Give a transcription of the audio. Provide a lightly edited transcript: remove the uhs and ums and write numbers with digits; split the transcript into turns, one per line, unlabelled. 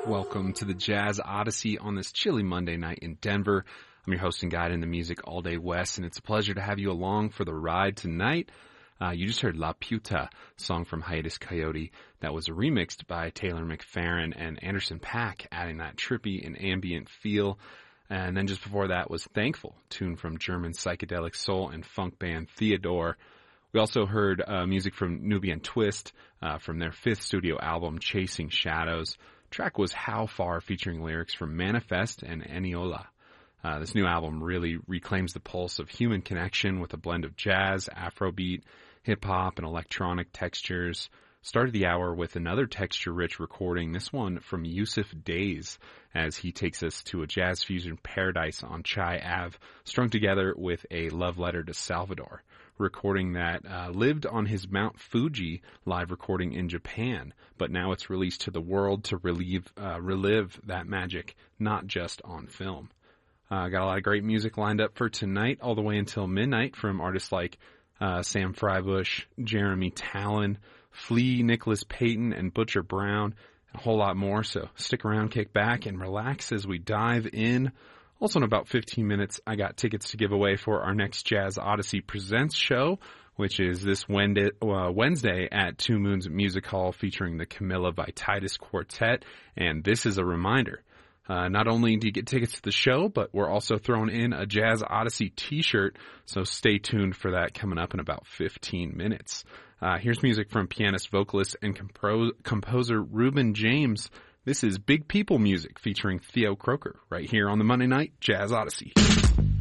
Welcome to the Jazz Odyssey on this chilly Monday night in Denver. I'm your host and guide in the music all day west, and it's a pleasure to have you along for the ride tonight. You just heard La Puta, song from Hiatus Kaiyote that was remixed by Taylor McFerrin and Anderson .Paak, adding that trippy and ambient feel. And then just before that was Thankful, tune from German psychedelic soul and funk band Theodore. We also heard music from Nubian Twist from their fifth studio album, Chasing Shadows. Track was How Far, featuring lyrics from Manifest and Eniola. This new album really reclaims the pulse of human connection with a blend of jazz, Afrobeat, hip-hop, and electronic textures. Started the hour with another texture-rich recording, this one from Yusuf Days, as he takes us to a jazz fusion paradise on Chai Ave, strung together with a love letter to Salvador. Recording that lived on his Mount Fuji live recording in Japan, but now it's released to the world to relive that magic, not just on film. Got a lot of great music lined up for tonight, all the way until midnight, from artists like Sam Freibush, Jeremy Tallon, Flea, Nicholas Payton, and Butcher Brown, and a whole lot more. So stick around, kick back, and relax as we dive in. Also, in about 15 minutes, I got tickets to give away for our next Jazz Odyssey Presents show, which is this Wednesday at Two Moons Music Hall, featuring the Camilla Vititis Quartet. And this is a reminder. Not only do you get tickets to the show, but we're also throwing in a Jazz Odyssey t-shirt, so stay tuned for that coming up in about 15 minutes. Here's music from pianist, vocalist, and composer Reuben James. This is Big People Music featuring Theo Croker right here on the Monday Night Jazz Odyssey.